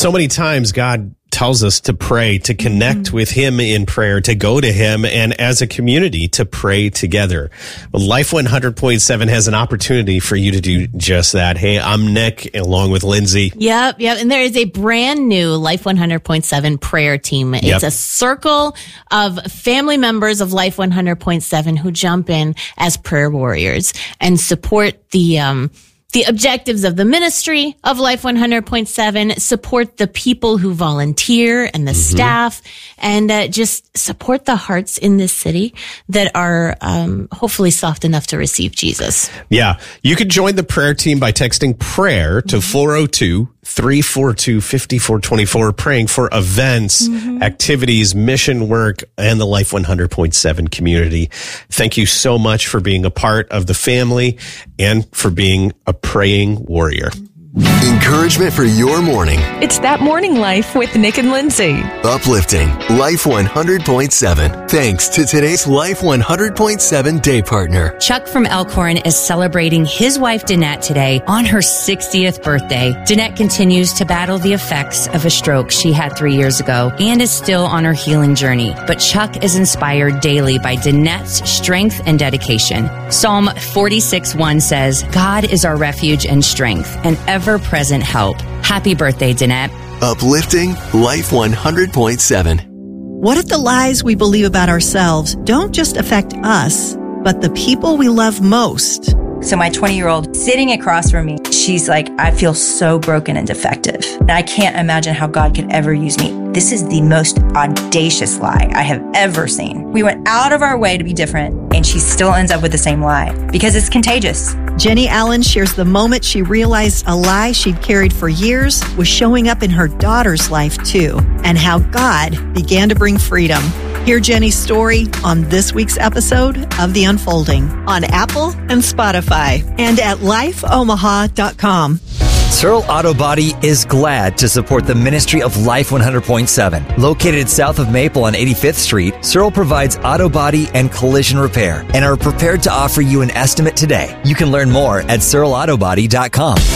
so many times God tells us to pray, to connect with him in prayer, to go to him, and as a community to pray together. Well, Life 100.7 has an opportunity for you to do just that. Hey, I'm Nick along with Lindsay. Yep. And there is a brand new Life 100.7 prayer team. It's a circle of family members of Life 100.7 who jump in as prayer warriors and support the objectives of the ministry of Life 100.7, support the people who volunteer and the staff, and just support the hearts in this city that are hopefully soft enough to receive Jesus. Yeah. You can join the prayer team by texting prayer to 402-342-5424, praying for events, activities, mission work, and the Life 100.7 community. Thank you so much for being a part of the family and for being a praying warrior. Encouragement for your morning. It's That Morning Life with Nick and Lindsay. Uplifting Life 100.7. Thanks to today's Life 100.7 day partner. Chuck from Elkhorn is celebrating his wife, Danette, today on her 60th birthday. Danette continues to battle the effects of a stroke she had 3 years ago and is still on her healing journey. But Chuck is inspired daily by Danette's strength and dedication. Psalm 46:1 says, God is our refuge and strength, and ever-present help. Happy birthday, Danette. Uplifting Life 100.7. What if the lies we believe about ourselves don't just affect us, but the people we love most? So my 20-year-old sitting across from me, she's like, I feel so broken and defective. And I can't imagine how God could ever use me. This is the most audacious lie I have ever seen. We went out of our way to be different, and she still ends up with the same lie because it's contagious. Jenny Allen shares the moment she realized a lie she'd carried for years was showing up in her daughter's life too, and how God began to bring freedom. Hear Jenny's story on this week's episode of The Unfolding on Apple and Spotify and at lifeomaha.com. Searle Auto Body is glad to support the ministry of Life 100.7. Located south of Maple on 85th Street, Searle provides auto body and collision repair and are prepared to offer you an estimate today. You can learn more at searleautobody.com.